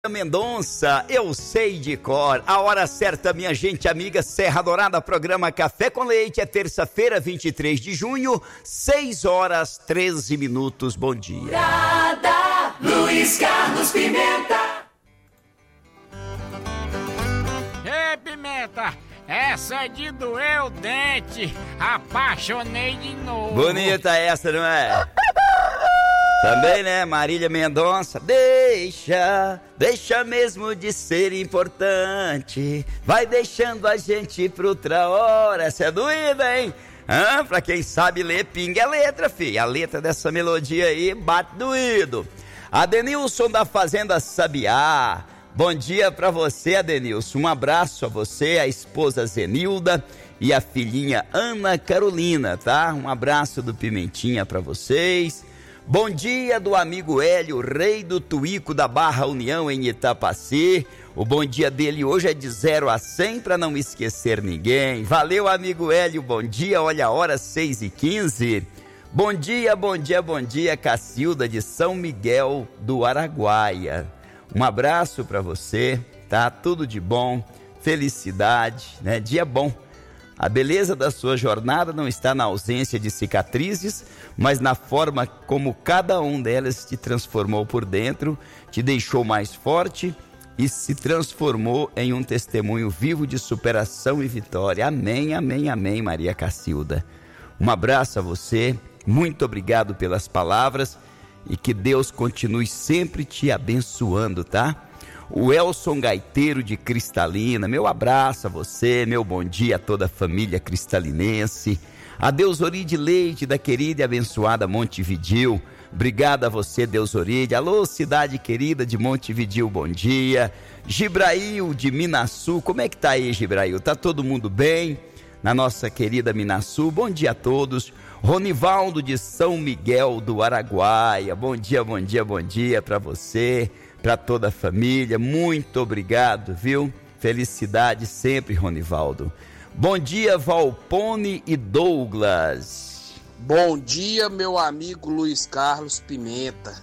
Mendonça, eu sei de cor. A hora certa, minha gente amiga, Serra Dourada, programa Café com Leite, é terça-feira, 23 de junho, 6 horas 13 minutos. Bom dia. Luiz Carlos Pimenta. Ei, Pimenta, essa é de doer o dente. Apaixonei de novo. Bonita essa, não é? Também, né, Marília Mendonça. Deixa mesmo de ser importante. Vai deixando a gente pra outra hora. Essa é doída, hein? Pra quem sabe ler, pinga a letra, filho. A letra dessa melodia aí bate doído. Adenilson da Fazenda Sabiá. Bom dia pra você, Adenilson. Um abraço a você, a esposa Zenilda e a filhinha Ana Carolina, tá? Um abraço do Pimentinha pra vocês. Bom dia do amigo Hélio, rei do Tuíco da Barra União em Itapaci. O bom dia dele hoje é de 0 a 100 para não esquecer ninguém. Valeu, amigo Hélio, bom dia. Olha a hora, 6h15. Bom dia, Cacilda de São Miguel do Araguaia. Um abraço para você, tá? Tudo de bom, felicidade, né? Dia bom. A beleza da sua jornada não está na ausência de cicatrizes, mas na forma como cada um delas te transformou por dentro, te deixou mais forte e se transformou em um testemunho vivo de superação e vitória. Amém, amém, amém, Maria Cacilda. Um abraço a você, muito obrigado pelas palavras e que Deus continue sempre te abençoando, tá? O Elson Gaiteiro de Cristalina, meu abraço a você, meu bom dia a toda a família cristalinense. A Deusoride Leite, da querida e abençoada Montevidil. Obrigado a você, Deusoride. Alô, cidade querida de Montevidil, bom dia. Gibrail de Minaçu, como é que tá aí, Gibrail? Tá todo mundo bem? Na nossa querida Minaçu, bom dia a todos. Ronivaldo de São Miguel do Araguaia, bom dia para você, para toda a família, muito obrigado, viu? Felicidade sempre, Ronivaldo. Bom dia, Valpone e Douglas. Bom dia, meu amigo Luiz Carlos Pimenta.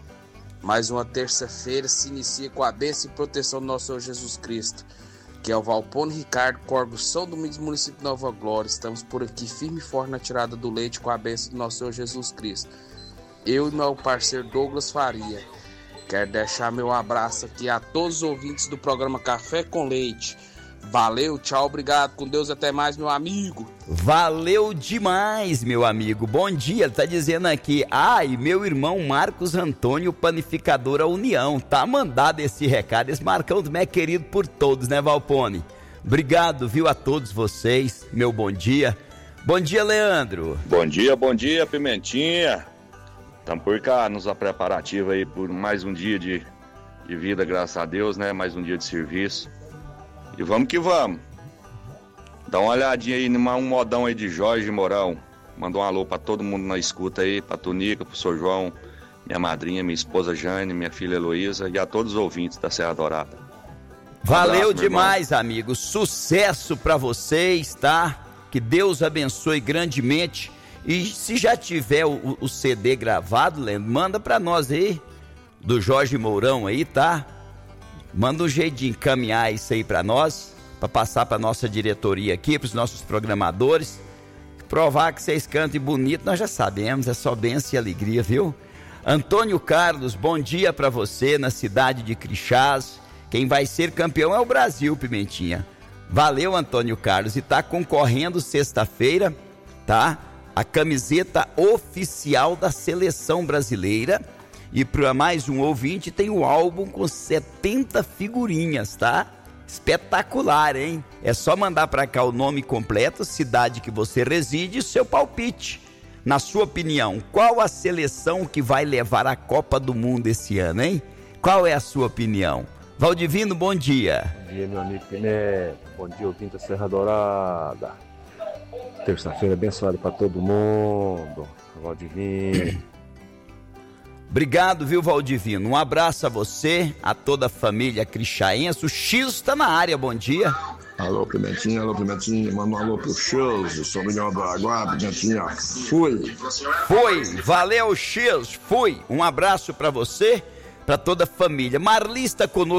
Mais uma terça-feira se inicia com a bênção e proteção do nosso Senhor Jesus Cristo, que é o Valpone Ricardo, Corgo São Domingos, município de Nova Glória. Estamos por aqui firme e forte na tirada do leite com a bênção do nosso Senhor Jesus Cristo. Eu e meu parceiro Douglas Faria. Quero deixar meu abraço aqui a todos os ouvintes do programa Café com Leite. Valeu, tchau, obrigado, com Deus, até mais, meu amigo. Valeu demais, meu amigo, bom dia. Ele tá dizendo aqui, e meu irmão Marcos Antônio, panificadora União, tá mandado esse recado. Esse Marcão também é querido por todos, né, Valpone? Obrigado, viu, a todos vocês, meu bom dia. Bom dia, Leandro. Bom dia, Pimentinha. Estamos por cá nos preparativos aí por mais um dia de vida, graças a Deus, né? Mais um dia de serviço. E vamos que vamos. Dá uma olhadinha aí num modão aí de Jorge Mourão. Mandou um alô pra todo mundo na escuta aí, pra Tunica, pro Sr. João, minha madrinha, minha esposa Jane, minha filha Heloísa e a todos os ouvintes da Serra Dourada. Valeu demais, amigo. Sucesso pra vocês, tá? Que Deus abençoe grandemente. E se já tiver o CD gravado, Leandro, manda pra nós aí, do Jorge Mourão aí, tá? Manda um jeito de encaminhar isso aí pra nós, pra passar pra nossa diretoria aqui, pros nossos programadores. Provar que vocês cantem bonito, nós já sabemos, é só bênção e alegria, viu? Antônio Carlos, bom dia pra você, na cidade de Crixás. Quem vai ser campeão é o Brasil, Pimentinha. Valeu, Antônio Carlos, e tá concorrendo sexta-feira, tá? A camiseta oficial da seleção brasileira. E para mais um ouvinte tem o álbum com 70 figurinhas, tá? Espetacular, hein? É só mandar para cá o nome completo, cidade que você reside e seu palpite. Na sua opinião, qual a seleção que vai levar a Copa do Mundo esse ano, hein? Qual é a sua opinião? Valdivino, bom dia. Bom dia, meu amigo Pimenta. Bom dia, ouvinte da Serra Dourada. Terça-feira abençoada para todo mundo. Valdivino. Obrigado, viu, Valdivino? Um abraço a você, a toda a família crixaense. O X tá na área, bom dia. Alô, Pimentinha, manda um alô pro X, São Miguel do Araguaia, Pimentinha, fui. Valeu, X, fui. Um abraço pra você, para toda a família. Marli está conosco